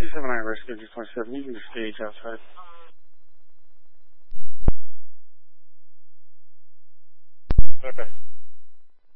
279 rescue 27, you can stage outside. Okay.